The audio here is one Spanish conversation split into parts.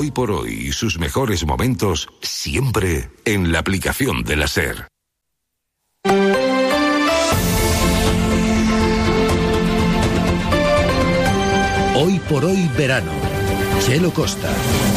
Hoy por Hoy y sus mejores momentos siempre en la aplicación de la SER. Hoy por Hoy verano. Chelo Costa.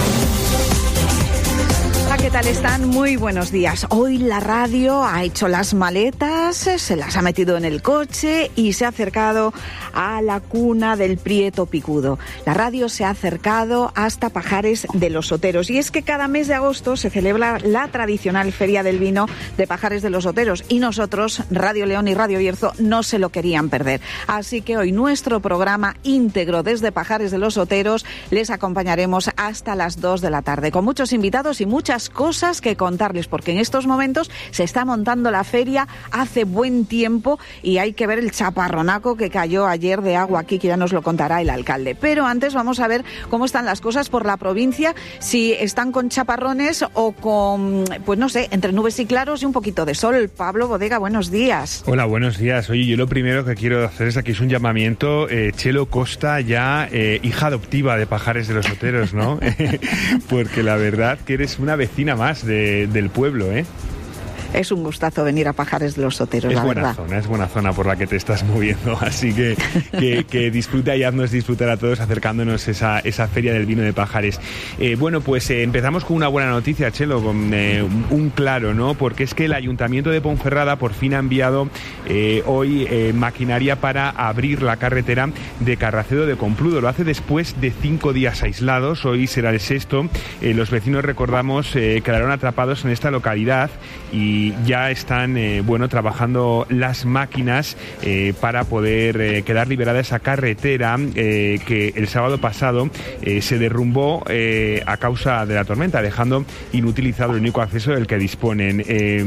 ¿Qué tal están? Muy buenos días. Hoy la radio ha hecho las maletas, se las ha metido en el coche y se ha acercado a la cuna del Prieto Picudo. La radio se ha acercado hasta Pajares de los Oteros. Y es que cada mes de agosto se celebra la tradicional Feria del Vino de Pajares de los Oteros. Y nosotros, Radio León y Radio Bierzo, no se lo querían perder. Así que hoy nuestro programa íntegro desde Pajares de los Oteros les acompañaremos hasta las 2 de la tarde. Con muchos invitados y muchas cosas que contarles, porque en estos momentos se está montando la feria, hace buen tiempo y hay que ver el chaparronaco que cayó ayer de agua aquí, que ya nos lo contará el alcalde. Pero antes vamos a ver cómo están las cosas por la provincia, si están con chaparrones o con, pues no sé, entre nubes y claros y un poquito de sol. Pablo Bodega, buenos días. Hola, buenos días. Oye, yo lo primero que quiero hacer es aquí es un llamamiento, Chelo Costa, ya hija adoptiva de Pajares de los Oteros, ¿no? Porque la verdad que eres una vecina más del pueblo, ¿eh? Es un gustazo venir a Pajares de los Oteros, la verdad. Es buena zona por la que te estás moviendo, así que disfruta y haznos disfrutar a todos acercándonos esa feria del vino de Pajares. Bueno, pues empezamos con una buena noticia, Chelo, con un claro, ¿no? Porque es que el Ayuntamiento de Ponferrada por fin ha enviado hoy maquinaria para abrir la carretera de Carracedo de Compludo. Lo hace después de 5 días aislados, hoy será el sexto. Los vecinos, recordamos, quedaron atrapados en esta localidad y ya están trabajando las máquinas para poder quedar liberada esa carretera que el sábado pasado se derrumbó a causa de la tormenta, dejando inutilizado el único acceso del que disponen.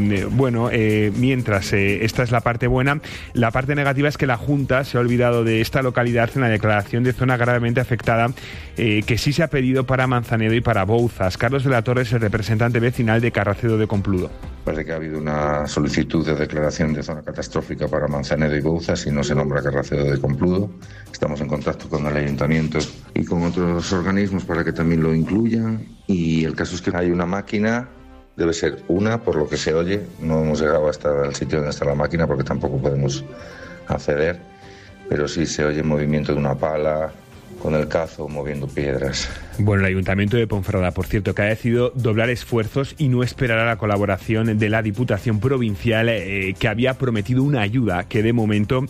Mientras esta es la parte buena, la parte negativa es que la Junta se ha olvidado de esta localidad en la declaración de zona gravemente afectada que sí se ha pedido para Manzanedo y para Bouzas. Carlos de la Torre es el representante vecinal de Carracedo de Compludo. Parece que ha habido una solicitud de declaración de zona catastrófica para Manzanedo y Bouzas y no se nombra Carracedo de Compludo. Estamos en contacto con el Ayuntamiento y con otros organismos para que también lo incluyan. Y el caso es que hay una máquina, debe ser una, por lo que se oye. No hemos llegado hasta el sitio donde está la máquina porque tampoco podemos acceder, pero sí se oye movimiento de una pala con el cazo moviendo piedras. Bueno, el Ayuntamiento de Ponferrada, por cierto, que ha decidido doblar esfuerzos y no esperar a la colaboración de la Diputación Provincial, que había prometido una ayuda que de momento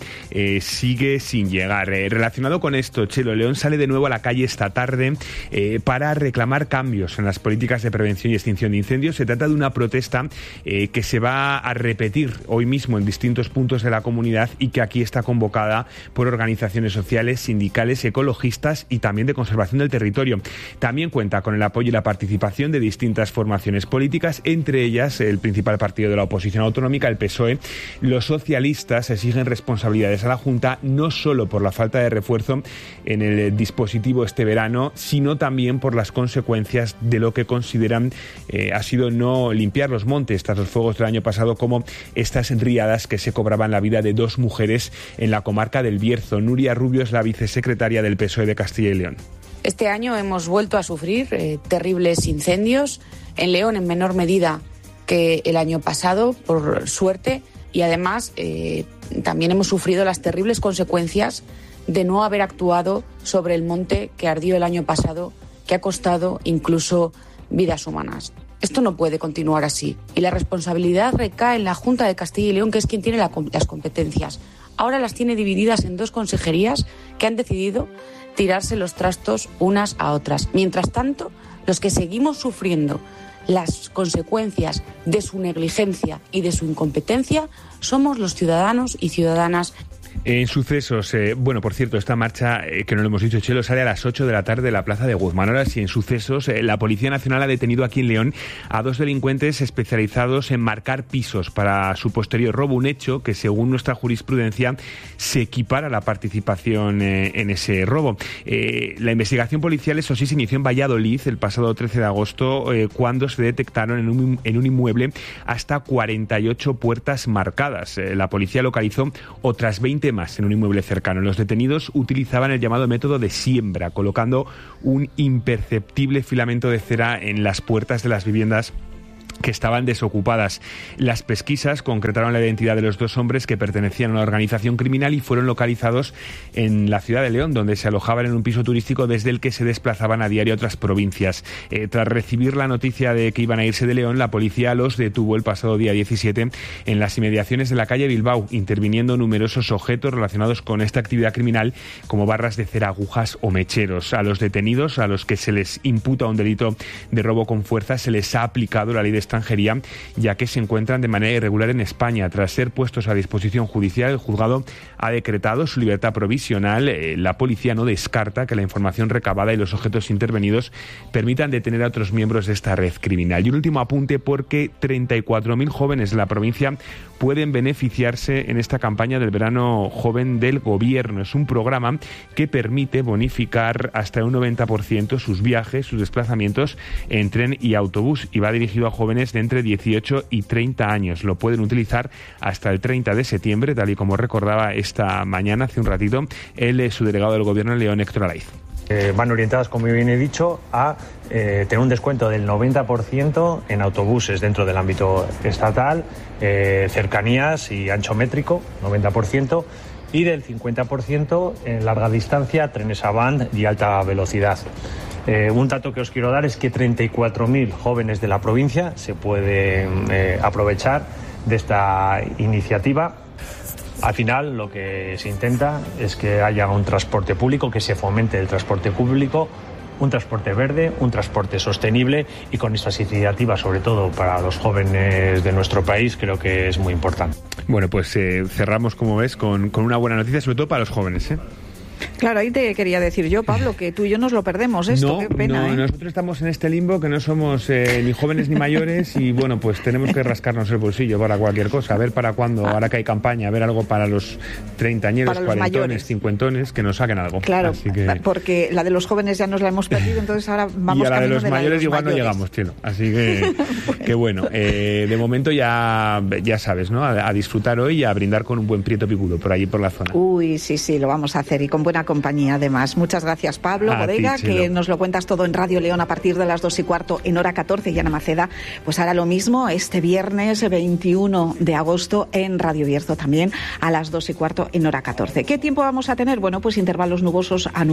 sigue sin llegar. Relacionado con esto, Chelo, León sale de nuevo a la calle esta tarde para reclamar cambios en las políticas de prevención y extinción de incendios. Se trata de una protesta que se va a repetir hoy mismo en distintos puntos de la comunidad y que aquí está convocada por organizaciones sociales, sindicales, ecologistas y también de conservación del territorio. También cuenta con el apoyo y la participación de distintas formaciones políticas, entre ellas el principal partido de la oposición autonómica, el PSOE. Los socialistas exigen responsabilidades a la Junta, no solo por la falta de refuerzo en el dispositivo este verano, sino también por las consecuencias de lo que consideran ha sido no limpiar los montes tras los fuegos del año pasado, como estas riadas que se cobraban la vida de 2 mujeres en la comarca del Bierzo. Nuria Rubio es la vicesecretaria del PSOE de Castilla y León. Este año hemos vuelto a sufrir terribles incendios, en León en menor medida que el año pasado, por suerte, y además también hemos sufrido las terribles consecuencias de no haber actuado sobre el monte que ardió el año pasado, que ha costado incluso vidas humanas. Esto no puede continuar así y la responsabilidad recae en la Junta de Castilla y León, que es quien tiene las competencias. Ahora las tiene divididas en 2 consejerías que han decidido tirarse los trastos unas a otras. Mientras tanto, los que seguimos sufriendo las consecuencias de su negligencia y de su incompetencia somos los ciudadanos y ciudadanas. En sucesos, por cierto, esta marcha, que no lo hemos dicho, Chelo, sale a las 8 de la tarde de la Plaza de Guzmán. Ahora sí, en sucesos, la Policía Nacional ha detenido aquí en León a 2 delincuentes especializados en marcar pisos para su posterior robo, un hecho que, según nuestra jurisprudencia, se equipara a la participación en ese robo. La investigación policial, eso sí, se inició en Valladolid el pasado 13 de agosto, cuando se detectaron en un inmueble hasta 48 puertas marcadas. La policía localizó otras 20 problemas en un inmueble cercano. Los detenidos utilizaban el llamado método de siembra, colocando un imperceptible filamento de cera en las puertas de las viviendas que estaban desocupadas. Las pesquisas concretaron la identidad de los dos hombres que pertenecían a una organización criminal y fueron localizados en la ciudad de León, donde se alojaban en un piso turístico desde el que se desplazaban a diario a otras provincias. Tras recibir la noticia de que iban a irse de León, la policía los detuvo el pasado día 17 en las inmediaciones de la calle Bilbao, interviniendo numerosos objetos relacionados con esta actividad criminal, como barras de cera, agujas o mecheros. A los detenidos, a los que se les imputa un delito de robo con fuerza, se les ha aplicado la ley de extranjería, ya que se encuentran de manera irregular en España. Tras ser puestos a disposición judicial, el juzgado ha decretado su libertad provisional. La policía no descarta que la información recabada y los objetos intervenidos permitan detener a otros miembros de esta red criminal. Y un último apunte, porque 34.000 jóvenes de la provincia pueden beneficiarse en esta campaña del verano joven del Gobierno. Es un programa que permite bonificar hasta un 90% sus viajes, sus desplazamientos en tren y autobús, y va dirigido a jóvenes de entre 18 y 30 años. Lo pueden utilizar hasta el 30 de septiembre, tal y como recordaba esta mañana, hace un ratito, el subdelegado del Gobierno en León, Héctor Alaiz. Van orientadas, como bien he dicho, a tener un descuento del 90% en autobuses dentro del ámbito estatal, cercanías y ancho métrico, 90%, y del 50% en larga distancia, trenes Avant y alta velocidad. Un dato que os quiero dar es que 34.000 jóvenes de la provincia se pueden aprovechar de esta iniciativa. Al final, lo que se intenta es que haya un transporte público, que se fomente el transporte público, un transporte verde, un transporte sostenible, y con estas iniciativas, sobre todo para los jóvenes de nuestro país, creo que es muy importante. Bueno, pues cerramos, como ves, con una buena noticia, sobre todo para los jóvenes, ¿eh? Claro, ahí te quería decir yo, Pablo, que tú y yo nos lo perdemos esto, no, qué pena. No, nosotros estamos en este limbo que no somos ni jóvenes ni mayores, y bueno, pues tenemos que rascarnos el bolsillo para cualquier cosa, a ver para cuándo, ahora que hay campaña, a ver algo para los treintañeros, cuarentones, cincuentones, que nos saquen algo. Claro, así que... porque la de los jóvenes ya nos la hemos perdido, entonces ahora vamos y a la de los mayores de los igual mayores. No llegamos, chino. Así que, que bueno, de momento ya sabes, ¿no? A disfrutar hoy y a brindar con un buen prieto picudo por allí por la zona. Uy, sí, lo vamos a hacer, y con buena compañía además. Muchas gracias, Pablo Bodega, que nos lo cuentas todo en Radio León a partir de las 2:15 en hora 14, y Ana Maceda pues hará lo mismo este viernes 21 de agosto en Radio Bierzo, también a las 2:15 en hora 14. ¿Qué tiempo vamos a tener? Bueno, pues intervalos nubosos a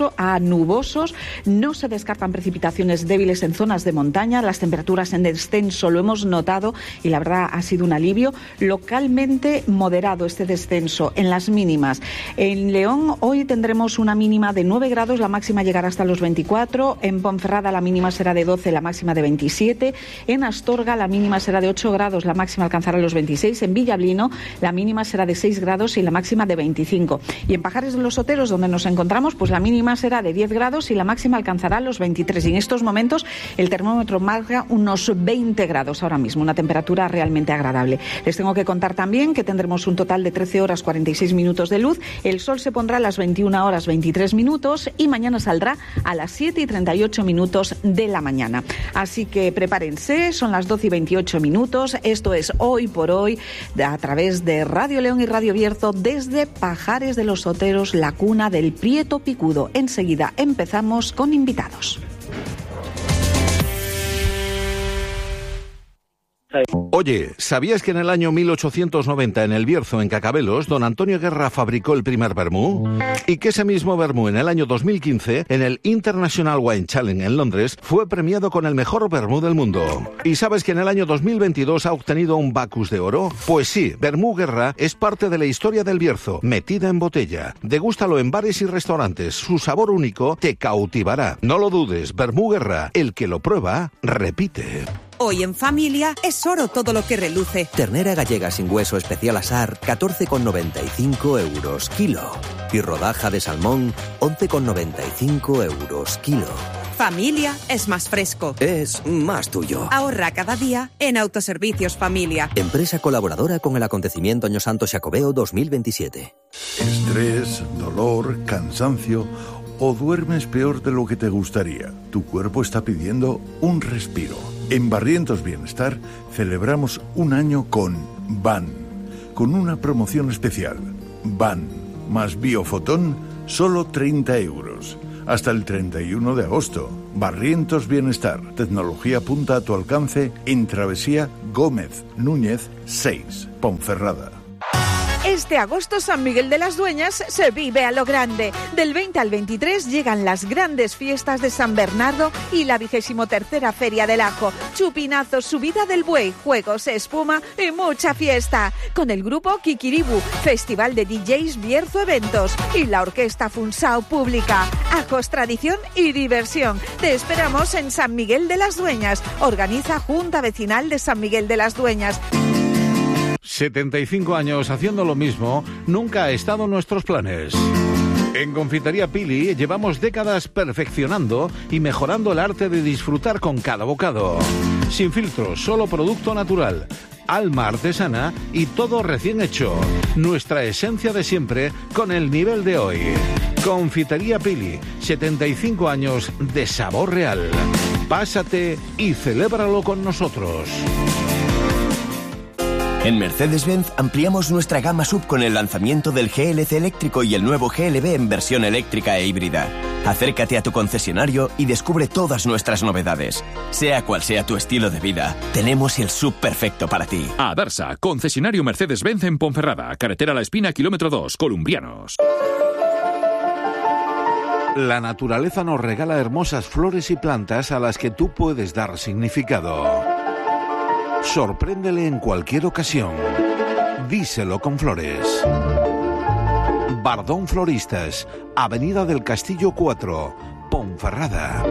nubosos, no se descartan precipitaciones débiles en zonas de montaña, las temperaturas en descenso lo hemos notado y la verdad ha sido un alivio, localmente moderado este descenso en las mínimas. En León hoy tendremos una mínima de 9 grados, la máxima llegará hasta los 24. En Ponferrada la mínima será de 12, la máxima de 27. En Astorga la mínima será de 8 grados, la máxima alcanzará los 26. En Villablino la mínima será de 6 grados y la máxima de 25. Y en Pajares de los Oteros, donde nos encontramos, pues la mínima será de 10 grados y la máxima alcanzará los 23. Y en estos momentos el termómetro marca unos 20 grados ahora mismo, una temperatura realmente agradable. Les tengo que contar también que tendremos un total de 13 horas 46 minutos de luz. El sol se pondrá a las 21 horas 23 minutos y mañana saldrá a las 7:38 de la mañana. Así que prepárense, son las 12:28. Esto es Hoy por Hoy a través de Radio León y Radio Bierzo desde Pajares de los Oteros, la cuna del prieto picudo. Enseguida empezamos con invitados. Oye, ¿sabías que en el año 1890 en el Bierzo, en Cacabelos, don Antonio Guerra fabricó el primer vermú? Y que ese mismo vermú en el año 2015, en el International Wine Challenge en Londres, fue premiado con el mejor vermú del mundo. ¿Y sabes que en el año 2022 ha obtenido un Bacus de oro? Pues sí, Vermú Guerra es parte de la historia del Bierzo, metida en botella. Degústalo en bares y restaurantes, su sabor único te cautivará. No lo dudes, Vermú Guerra, el que lo prueba, repite. Hoy en familia es oro todo lo que reluce. Ternera gallega sin hueso especial asar, 14,95 € kilo. Y rodaja de salmón, 11,95 € kilo. Familia es más fresco. Es más tuyo. Ahorra cada día en Autoservicios Familia. Empresa colaboradora con el acontecimiento Año Santo Xacobeo 2027. Estrés, dolor, cansancio, o duermes peor de lo que te gustaría. Tu cuerpo está pidiendo un respiro. En Barrientos Bienestar celebramos un año con Van, con una promoción especial. Van, más biofotón, solo 30 euros. Hasta el 31 de agosto. Barrientos Bienestar. Tecnología punta a tu alcance en Travesía Gómez Núñez 6, Ponferrada. Este agosto San Miguel de las Dueñas se vive a lo grande. Del 20 al 23 llegan las grandes fiestas de San Bernardo y la 23ª Feria del Ajo. Chupinazos, subida del buey, juegos, espuma y mucha fiesta. Con el grupo Kikiribu, Festival de DJs Bierzo Eventos y la Orquesta Funsao Pública. Ajos, tradición y diversión. Te esperamos en San Miguel de las Dueñas. Organiza Junta Vecinal de San Miguel de las Dueñas. 75 años haciendo lo mismo nunca ha estado en nuestros planes. En Confitería Pili llevamos décadas perfeccionando y mejorando el arte de disfrutar con cada bocado. Sin filtros, solo producto natural, alma artesana y todo recién hecho. Nuestra esencia de siempre con el nivel de hoy. Confitería Pili, 75 años de sabor real. Pásate y celébralo con nosotros. En Mercedes-Benz ampliamos nuestra gama SUV con el lanzamiento del GLC eléctrico y el nuevo GLB en versión eléctrica e híbrida. Acércate a tu concesionario y descubre todas nuestras novedades. Sea cual sea tu estilo de vida, tenemos el SUV perfecto para ti. Adarsa, concesionario Mercedes-Benz en Ponferrada, carretera La Espina, kilómetro 2, Columbianos. La naturaleza nos regala hermosas flores y plantas a las que tú puedes dar significado. Sorpréndele en cualquier ocasión. Díselo con flores. Bardón Floristas, Avenida del Castillo 4, Ponferrada.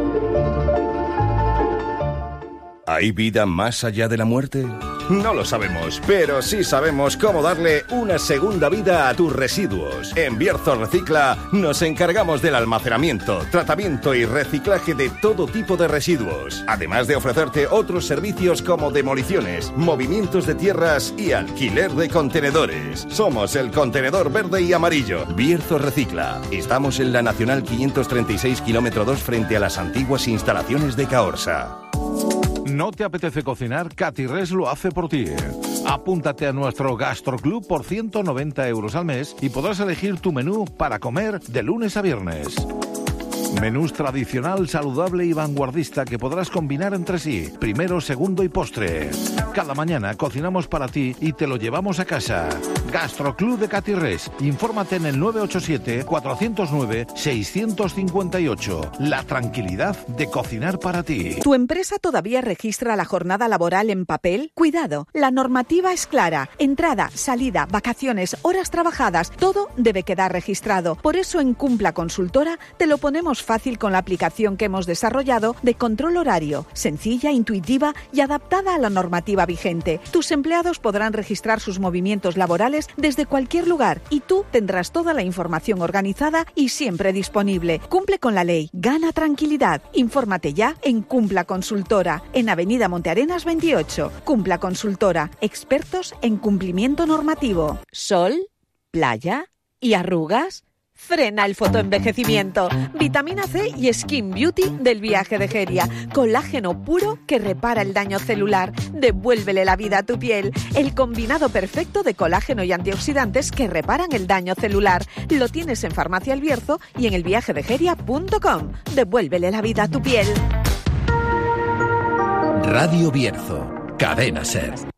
¿Hay vida más allá de la muerte? No lo sabemos, pero sí sabemos cómo darle una segunda vida a tus residuos. En Bierzo Recicla nos encargamos del almacenamiento, tratamiento y reciclaje de todo tipo de residuos, además de ofrecerte otros servicios como demoliciones, movimientos de tierras y alquiler de contenedores. Somos el contenedor verde y amarillo. Bierzo Recicla. Estamos en la Nacional 536, kilómetro 2, frente a las antiguas instalaciones de Caorsa. ¿No te apetece cocinar? Catirres lo hace por ti. Apúntate a nuestro Gastroclub por 190 euros al mes y podrás elegir tu menú para comer de lunes a viernes. Menús tradicional, saludable y vanguardista que podrás combinar entre sí, primero, segundo y postre. Cada mañana cocinamos para ti y te lo llevamos a casa. Gastroclub de Catirres. Infórmate en el 987-409-658. La tranquilidad de cocinar para ti. ¿Tu empresa todavía registra la jornada laboral en papel? Cuidado, la normativa es clara. Entrada, salida, vacaciones, horas trabajadas, todo debe quedar registrado. Por eso en Cumpla Consultora te lo ponemos fácil con la aplicación que hemos desarrollado de control horario, sencilla, intuitiva y adaptada a la normativa vigente. Tus empleados podrán registrar sus movimientos laborales desde cualquier lugar y tú tendrás toda la información organizada y siempre disponible. Cumple con la ley, gana tranquilidad. Infórmate ya en Cumpla Consultora, en Avenida Montearenas 28. Cumpla Consultora, expertos en cumplimiento normativo. ¿Sol? ¿Playa? ¿Y arrugas? Frena el fotoenvejecimiento. Vitamina C y Skin Beauty del Viaje de Geria. Colágeno puro que repara el daño celular. Devuélvele la vida a tu piel. El combinado perfecto de colágeno y antioxidantes que reparan el daño celular. Lo tienes en Farmacia El Bierzo y en elviajedegeria.com. Devuélvele la vida a tu piel. Radio Bierzo, Cadena SER.